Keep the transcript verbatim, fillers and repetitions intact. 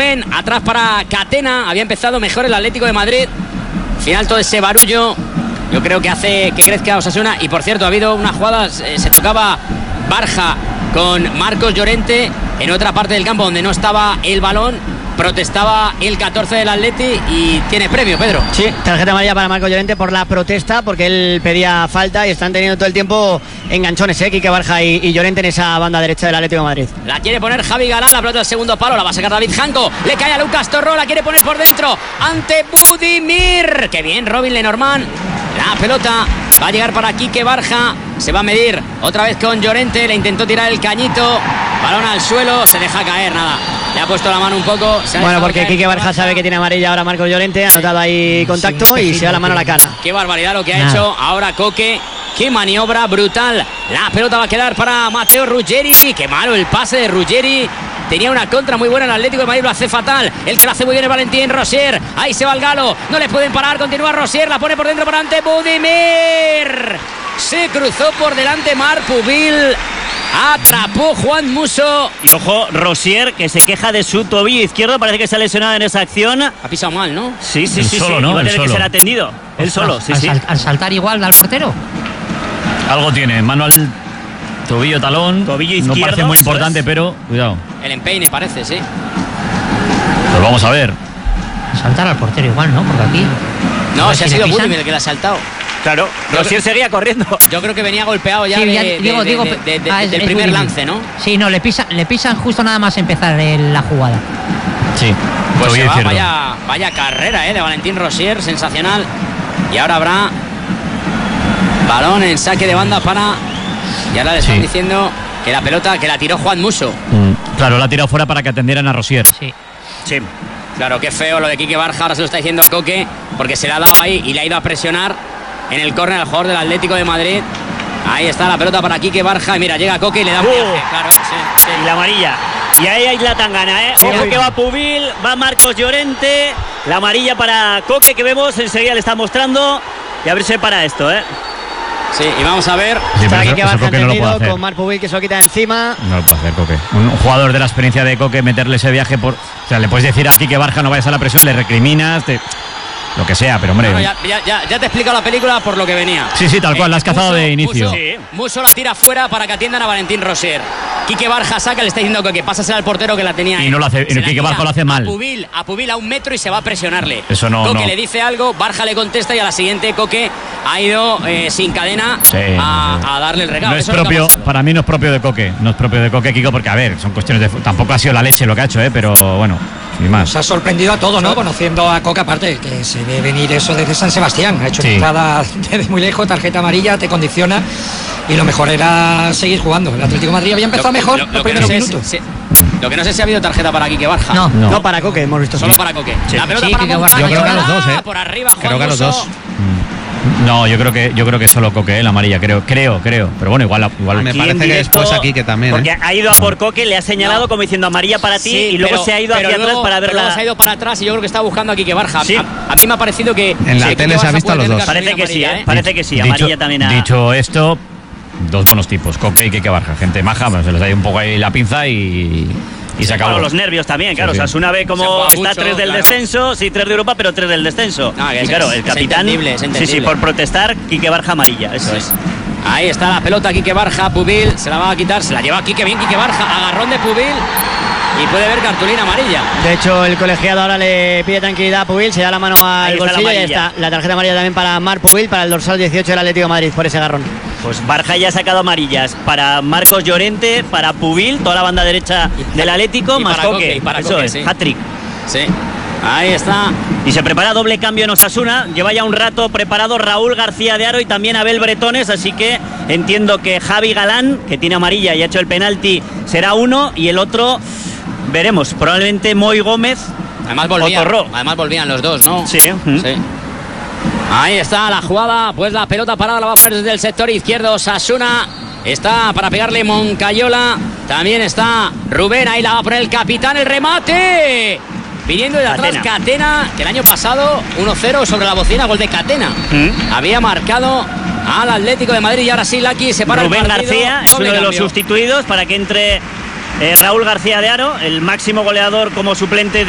Rubén, atrás para Catena. Había empezado mejor el Atlético de Madrid. Al final todo ese barullo yo creo que hace que crezca Osasuna. Y por cierto, ha habido unas jugadas, eh, se tocaba Barja con Marcos Llorente en otra parte del campo donde no estaba el balón. Protestaba el catorce del Atleti y tiene premio, Pedro. Sí, tarjeta amarilla para Marcos Llorente por la protesta, porque él pedía falta y están teniendo todo el tiempo enganchones, ¿eh? Quique Barja y, y Llorente en esa banda derecha del Atlético de Madrid. La quiere poner Javi Galán, la pelota del segundo palo, la va a sacar David Janko, le cae a Lucas Torró, la quiere poner por dentro ante Budimir. Qué bien, Robin Lenormand. La pelota va a llegar para Quique Barja, se va a medir otra vez con Llorente, le intentó tirar el cañito, balón al suelo, se deja caer, nada. Le ha puesto la mano un poco. Bueno, porque Quique Barja sabe que tiene amarilla ahora Marcos Llorente. Ha notado ahí contacto y se da la mano a la cara. Qué barbaridad lo que ha Nada. hecho ahora Coque. Qué maniobra brutal. La pelota va a quedar para Matteo Ruggeri. Qué malo el pase de Ruggeri. Tenía una contra muy buena el Atlético de Madrid, lo hace fatal. El que lo hace muy bien es Valentín Rosier. Ahí se va el galo. No les pueden parar. Continúa Rosier. La pone por dentro para ante Budimir. Se cruzó por delante Marc Pubil. Atrapó Juan Musso. Y ojo, Rosier, que se queja de su tobillo izquierdo. Parece que se ha lesionado en esa acción. Ha pisado mal, ¿no? Sí, sí, el sí. Solo, sí. ¿no? Y va a tener solo. que ser atendido. Él solo, sí, al, sí. Sal, al saltar igual al portero. Algo tiene. Mano al tobillo, talón. Tobillo izquierdo. No parece muy importante, es. pero cuidado. El empeine parece, sí. Pues vamos a ver. Saltar al portero igual, ¿no? Porque aquí... No, se ha sido Budimir el que le ha saltado. Claro, Rosier seguía corriendo. Yo creo que venía golpeado ya, sí, de, ya de, digo, de, digo, de, de, de, ah, es, del es primer Budimir. lance, ¿no? Sí, no, le pisan, le pisan justo nada más empezar el, la jugada. Sí, pues se va, vaya, vaya carrera eh, de Valentín Rosier, sensacional. Y ahora habrá balón en saque de banda para... Y ahora le están sí. diciendo que la pelota, que la tiró Juan Musso. Mm, claro, la ha tirado fuera para que atendieran a Rosier. Sí. Sí. Claro, qué feo lo de Quique Barja, ahora se lo está diciendo a Coque, porque se le ha dado ahí y le ha ido a presionar en el córner al jugador del Atlético de Madrid. Ahí está la pelota para Quique Barja y mira, llega Coque y le da un viaje, uh, claro, sí, sí. Y la amarilla. Y ahí hay la tangana, ¿eh? Ojo que va Pubil, va Marcos Llorente. La amarilla para Coque que vemos, enseguida le está mostrando. Y a ver si para esto, ¿eh? Sí, y vamos a ver. Sí, está Quique Barja entendido no con Marc Pubil que se lo quita encima. No lo puede hacer Coque. Un jugador de la experiencia de Coque, meterle ese viaje por... O sea, le puedes decir a Quique Barja no vayas a la presión, le recriminas, te... lo que sea, pero hombre... No, no, ya, ya, ya, ya te he explicado la película por lo que venía. Sí, sí, tal cual, eh, la has cazado Musso, de inicio. Musso, sí. Musso la tira fuera para que atiendan a Valentín Rosier. Quique Barja saca, le está diciendo que, que pásasela al portero que la tenía. Y no lo hace, Quique Barja lo hace mal. A Pubil, a Pubil a un metro y se va a presionarle. Eso no, Coque no. le dice algo, Barja le contesta y a la siguiente Coque ha ido eh, sin cadena sí, a, no, a darle el regalo. No es Eso propio, es para mí no es propio de Coque, no es propio de Coque, Kiko, porque a ver, son cuestiones de... Tampoco ha sido la leche lo que ha hecho, ¿eh? Pero bueno, sin más. Nos ha sorprendido a todos, ¿no? Conociendo a Coque, aparte, que se ve venir eso desde San Sebastián. Ha hecho sí. entrada desde muy lejos, tarjeta amarilla, te condiciona. Y lo mejor era seguir jugando. El Atlético de Madrid había empezado lo, mejor lo, lo los que primeros no minutos. Si, lo que no sé si ha habido tarjeta para Quique Barja. No, no, no para Coque, hemos visto. Solo para Coque. Sí. La pelota sí, para Moncayola. Yo creo que a los dos, ¿eh? Por arriba, Juan creo que a los Musso. dos. No, yo creo que yo creo que solo Coque, ¿eh? La amarilla, creo, creo, creo. Pero bueno, igual, igual. Me parece que después aquí que también. Porque ¿eh? ha ido a por Coque, le ha señalado no. como diciendo amarilla para ti sí, y luego pero, se ha ido hacia luego, atrás para verla. Luego se ha ido para atrás y yo creo que está buscando a Quique Barja. Sí. A, a mí me ha parecido que en la sí, tele se ha visto a los dos. Parece que sí, ¿eh? ¿eh? Parece que sí, amarilla dicho, también. A... Dicho esto, dos buenos tipos, Coque y Quique Barja, gente maja, pero se les ha ido un poco ahí la pinza y. Y se acabó. Claro, los nervios también, claro. Sí, sí. O sea, una vez como está mucho, tres del claro. descenso, sí, tres de Europa, pero tres del descenso. No, y claro, el capitán. Es entendible, es entendible. Sí, sí, por protestar, Quique Barja amarilla, eso sí. es. Ahí está la pelota, Quique Barja, Pubil, se la va a quitar, se la lleva Quique, bien Quique Barja, agarrón de Pubil y puede ver cartulina amarilla. De hecho, el colegiado ahora le pide tranquilidad a Pubil, se da la mano al bolsillo y ya está. La tarjeta amarilla también para Marc Pubil, para el dorsal dieciocho del Atlético de Madrid, por ese agarrón. Pues Barja ya ha sacado amarillas para Marcos Llorente, para Pubil, toda la banda derecha del Atlético, y más para Coque. Coque y para Eso Coque, es, sí. hat-trick. Sí. Ahí está. Y se prepara doble cambio en Osasuna. Lleva ya un rato preparado Raúl García de Haro y también Abel Bretones. Así que entiendo que Javi Galán, que tiene amarilla y ha hecho el penalti, será uno. Y el otro, veremos. Probablemente Moy Gómez. Además volvían, o Torró. además volvían los dos, ¿no? Sí. sí. Ahí está la jugada. Pues la pelota parada la va a poner desde el sector izquierdo Osasuna. Está para pegarle Moncayola. También está Rubén. Ahí la va a poner el capitán. El remate. Viniendo de atrás Catena, Catena que el año pasado uno cero sobre la bocina, gol de Catena. ¿Mm? Había marcado al Atlético de Madrid y ahora sí Laki se para Rubén el partido. García es uno de los sustituidos para que entre eh, Raúl García de Haro, el máximo goleador como suplente de